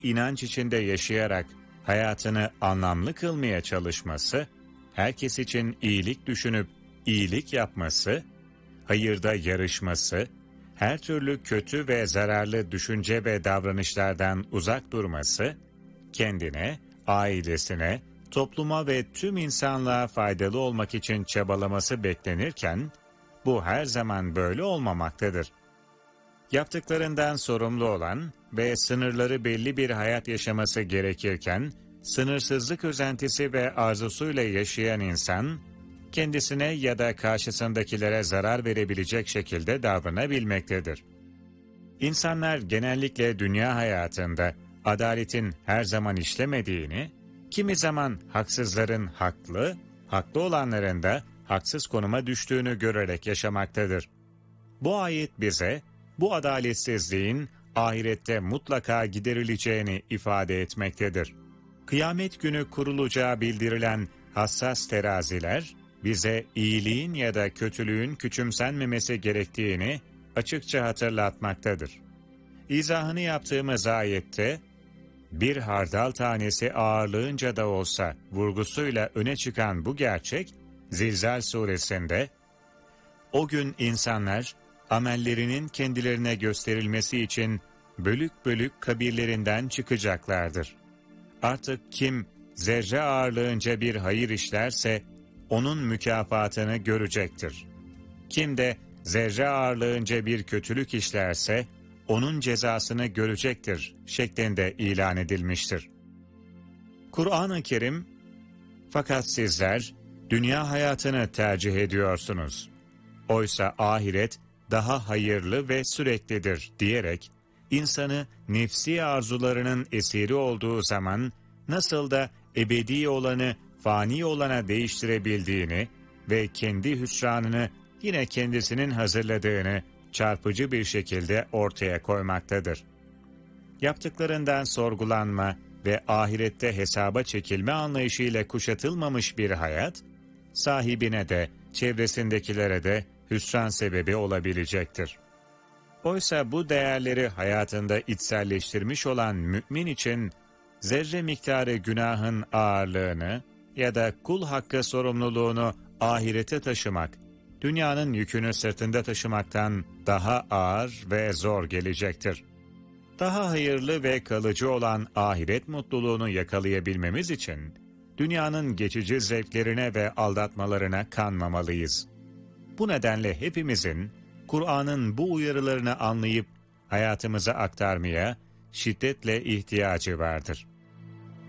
inanç içinde yaşayarak hayatını anlamlı kılmaya çalışması, herkes için iyilik düşünüp iyilik yapması, hayırda yarışması, her türlü kötü ve zararlı düşünce ve davranışlardan uzak durması, kendine, ailesine, topluma ve tüm insanlığa faydalı olmak için çabalaması beklenirken, bu her zaman böyle olmamaktadır. Yaptıklarından sorumlu olan ve sınırları belli bir hayat yaşaması gerekirken, sınırsızlık özentisi ve arzusuyla yaşayan insan, kendisine ya da karşısındakilere zarar verebilecek şekilde davranabilmektedir. İnsanlar genellikle dünya hayatında adaletin her zaman işlemediğini, kimi zaman haksızların haklı olanların da haksız konuma düştüğünü görerek yaşamaktadır. Bu ayet bize, bu adaletsizliğin ahirette mutlaka giderileceğini ifade etmektedir. Kıyamet günü kurulacağı bildirilen hassas teraziler, bize iyiliğin ya da kötülüğün küçümsenmemesi gerektiğini açıkça hatırlatmaktadır. İzahını yaptığımız ayette, bir hardal tanesi ağırlığınca da olsa vurgusuyla öne çıkan bu gerçek, Zilzal suresinde, o gün insanlar, amellerinin kendilerine gösterilmesi için bölük bölük kabirlerinden çıkacaklardır. Artık kim zerre ağırlığınca bir hayır işlerse, onun mükafatını görecektir. Kim de zerre ağırlığınca bir kötülük işlerse, onun cezasını görecektir şeklinde ilan edilmiştir. Kur'an-ı Kerim, fakat sizler dünya hayatını tercih ediyorsunuz. Oysa ahiret daha hayırlı ve süreklidir diyerek, insanı nefsi arzularının esiri olduğu zaman nasıl da ebedi olanı fani olana değiştirebildiğini ve kendi hüsranını yine kendisinin hazırladığını çarpıcı bir şekilde ortaya koymaktadır. Yaptıklarından sorgulanma ve ahirette hesaba çekilme anlayışıyla kuşatılmamış bir hayat, sahibine de çevresindekilere de hüsran sebebi olabilecektir. Oysa bu değerleri hayatında içselleştirmiş olan mümin için zerre miktarı günahın ağırlığını ya da kul hakkı sorumluluğunu ahirete taşımak, dünyanın yükünü sırtında taşımaktan daha ağır ve zor gelecektir. Daha hayırlı ve kalıcı olan ahiret mutluluğunu yakalayabilmemiz için, dünyanın geçici zevklerine ve aldatmalarına kanmamalıyız. Bu nedenle hepimizin, Kur'an'ın bu uyarılarını anlayıp hayatımıza aktarmaya şiddetle ihtiyacı vardır.